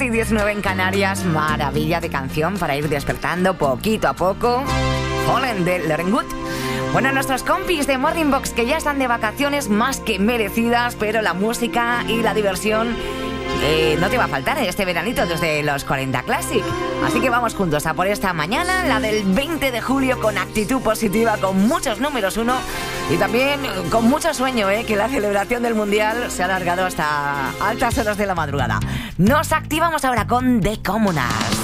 7:19 en Canarias. Maravilla de canción para ir despertando poquito a poco. Fallen de Lauren Wood. Bueno, nuestros compis de Morning Box que ya están de vacaciones más que merecidas, pero la música y la diversión no te va a faltar este veranito desde los 40 Classic. Así que vamos juntos a por esta mañana, la del 20 de julio, con actitud positiva, con muchos números uno y también con mucho sueño, que la celebración del Mundial se ha alargado hasta altas horas de la madrugada. Nos activamos ahora con The Communards.